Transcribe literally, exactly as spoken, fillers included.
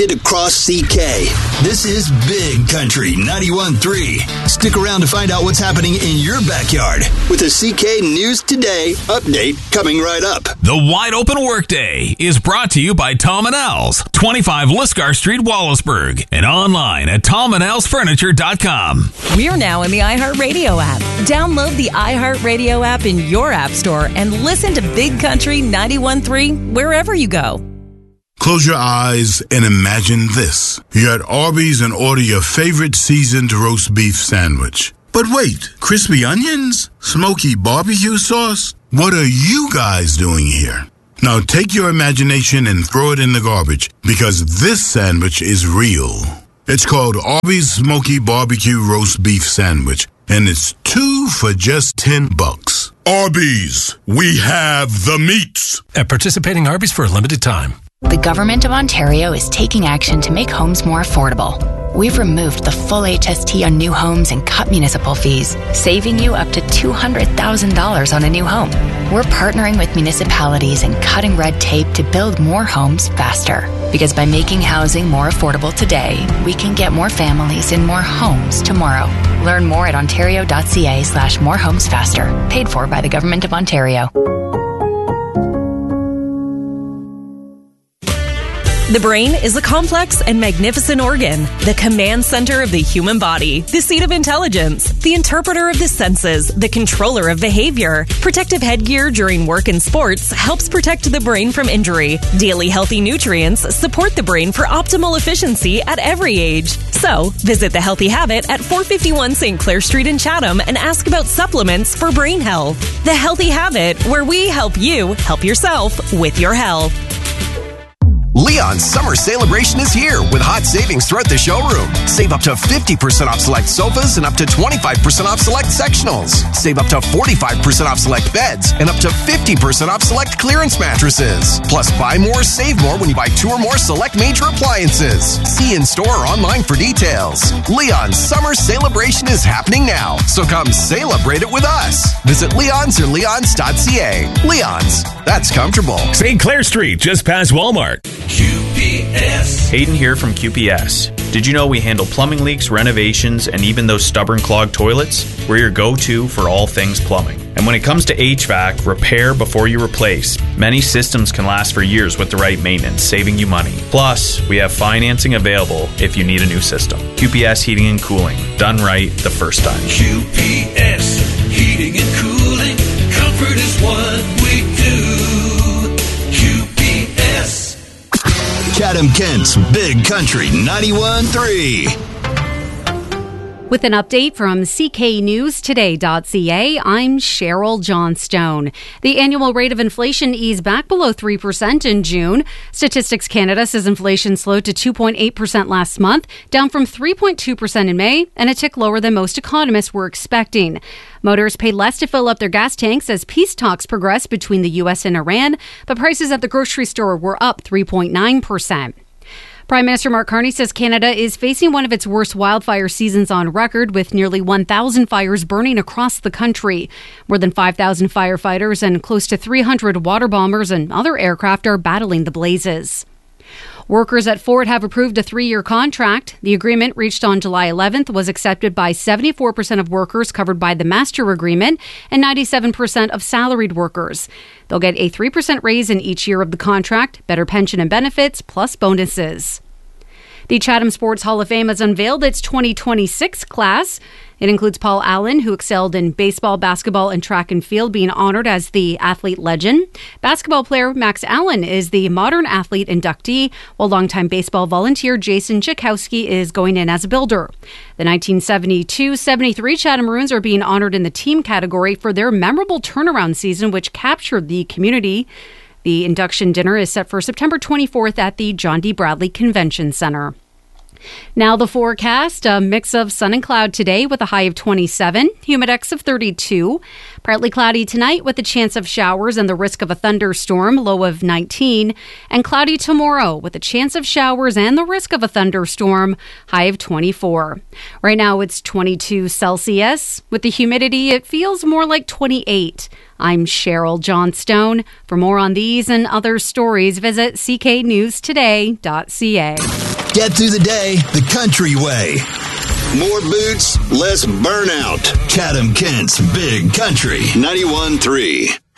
Across C K. This is Big Country ninety-one point three. Stick around to find out what's happening in your backyard with a C K News Today update coming right up. The Wide Open Workday is brought to you by Tom and Al's, twenty-five Liscar Street, Wallaceburg, and online at tom and als furniture dot com. We're now in the iHeartRadio app. Download the iHeartRadio app in your app store and listen to Big Country ninety-one point three wherever you go. Close your eyes and imagine this. You're at Arby's and order your favorite seasoned roast beef sandwich. But wait, crispy onions? Smoky barbecue sauce? What are you guys doing here? Now take your imagination and throw it in the garbage, because this sandwich is real. It's called Arby's Smoky Barbecue Roast Beef Sandwich, and it's two for just ten bucks. Arby's, we have the meats. At participating Arby's for a limited time. The Government of Ontario is taking action to make homes more affordable. We've removed the full H S T on new homes and cut municipal fees, saving you up to two hundred thousand dollars on a new home. We're partnering with municipalities and cutting red tape to build more homes faster. Because by making housing more affordable today, we can get more families in more homes tomorrow. Learn more at ontario.ca slash more homes faster. Paid for by the Government of Ontario. The brain is a complex and magnificent organ, the command center of the human body, the seat of intelligence, the interpreter of the senses, the controller of behavior. Protective headgear during work and sports helps protect the brain from injury. Daily healthy nutrients support the brain for optimal efficiency at every age. So, visit The Healthy Habit at four fifty-one Saint Clair Street in Chatham and ask about supplements for brain health. The Healthy Habit, where we help you help yourself with your health. Leon's summer celebration is here with hot savings throughout the showroom. Save up to fifty percent off select sofas and up to twenty-five percent off select sectionals. Save up to forty-five percent off select beds and up to fifty percent off select clearance mattresses. Plus, buy more, save more when you buy two or more select major appliances. See in store or online for details. Leon's summer celebration is happening now, so come celebrate it with us. Visit Leon's or leons dot c a. Leon's, that's comfortable. Saint Clair Street, just past Walmart. Q P S. Hayden here from Q P S. Did you know we handle plumbing leaks, renovations, and even those stubborn clogged toilets? We're your go-to for all things plumbing. And when it comes to H V A C, repair before you replace. Many systems can last for years with the right maintenance, saving you money. Plus, we have financing available if you need a new system. Q P S Heating and Cooling. Done right the first time. Q P S Heating and Cooling. Comfort is what we do. Q P S. Chatham-Kent's Big Country ninety-one point three. With an update from C K News Today dot C A, I'm Cheryl Johnstone. The annual rate of inflation eased back below three percent in June. Statistics Canada says inflation slowed to two point eight percent last month, down from three point two percent in May, and a tick lower than most economists were expecting. Motorists paid less to fill up their gas tanks as peace talks progressed between the U S and Iran, but prices at the grocery store were up three point nine percent. Prime Minister Mark Carney says Canada is facing one of its worst wildfire seasons on record, with nearly one thousand fires burning across the country. More than five thousand firefighters and close to three hundred water bombers and other aircraft are battling the blazes. Workers at Ford have approved a three-year contract. The agreement, reached on July eleventh, was accepted by seventy-four percent of workers covered by the master agreement and ninety-seven percent of salaried workers. They'll get a three percent raise in each year of the contract, better pension and benefits, plus bonuses. The Chatham Sports Hall of Fame has unveiled its twenty twenty-six class. It includes Paul Allen, who excelled in baseball, basketball, and track and field, being honored as the athlete legend. Basketball player Max Allen is the modern athlete inductee, while longtime baseball volunteer Jason Chikowski is going in as a builder. The nineteen seventy-two seventy-three Chatham Maroons are being honored in the team category for their memorable turnaround season, which captured the community. The induction dinner is set for September twenty-fourth at the John D. Bradley Convention Center. Now the forecast, a mix of sun and cloud today with a high of twenty-seven, humidex of thirty-two. Partly cloudy tonight with a chance of showers and the risk of a thunderstorm, low of nineteen. And cloudy tomorrow with a chance of showers and the risk of a thunderstorm, high of twenty-four. Right now it's twenty-two Celsius. With the humidity, it feels more like twenty-eight. I'm Cheryl Johnstone. For more on these and other stories, visit c k news today dot c a. Get through the day the country way. More boots, less burnout. Chatham Kent's Big Country ninety-one point three.